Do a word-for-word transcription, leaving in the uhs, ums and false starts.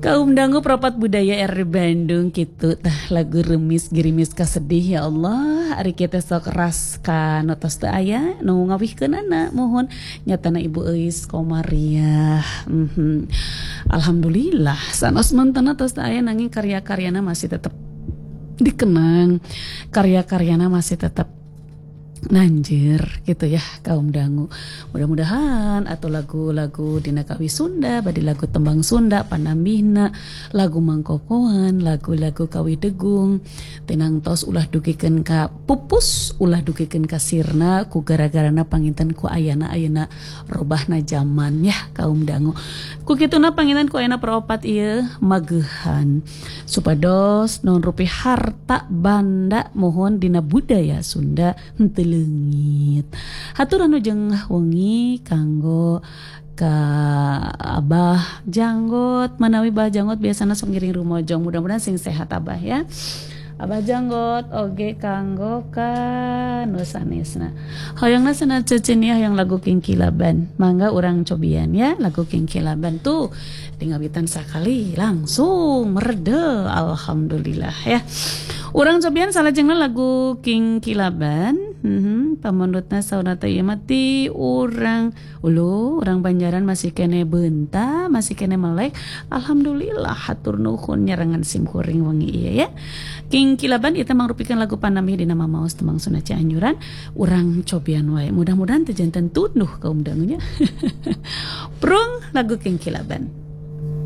Kaum dangu Propat Budaya R Bandung gitu tah lagu remis gerimis kasedih ya Allah ari kita sok raskan notos teu aya nu ngawihkeunana mohon nyatana Ibu Eis Komariah. Mm-hmm. Alhamdulillah sanos mantena tos teu aya nanging karya-karyana masih tetap dikenang, karya-karyana masih tetap nanjir gitu ya kaum dangu. Mudah-mudahan atau lagu-lagu dina kawi Sunda, badi lagu tembang Sunda, panambihna, lagu mangkokohan, lagu-lagu kawi degung, tenang tos ulah dugikeun ka pupus, ulah dugikeun ka sirna ku gara-garana panginten ku ayana ayeuna robahna zaman ya kaum dangu. Ku kituna panginten ku ayana peropat ieu magehan supados non rupi harta banda mohon dina budaya Sunda henteu leungit. Hatur anu jeung wengi kanggo ka Abah Janggot manawi Abah Janggot biasana sok ngiring rumojong, mudah-mudahan sing sehat Abah ya. Abah Janggot oge kanggo ka nu sanesna. Hoyongna cenah ceceniah yang lagu Kingkilaban. Mangga urang cobian ya lagu Kingkilaban tuh dingawitan sakali langsung merede alhamdulillah ya. Urang cobian salajengna lagu Kingkilaban. Hmm, pamondotna saunata ieu mati urang ulu urang Banjaran masih kene beunta, masih kene melek. Alhamdulillah hatur nuhun nyarangan simkuring wengi ieu ya. Kingkilaban ieu teh mangrupikeun lagu panamih dina mamaos tembang Sunda Cianjuran. Urang cobian wae. Mudah-mudahan teu janten tunduh kaum dangunya. Prung lagu Kingkilaban.